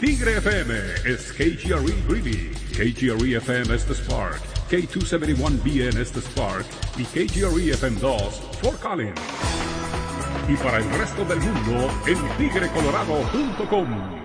Tigre FM es KGRE Greeley, KGRE FM es The Spark, K271BN es The Spark y KGRE FM 2 Fort Collins. Y para el resto del mundo en tigrecolorado.com.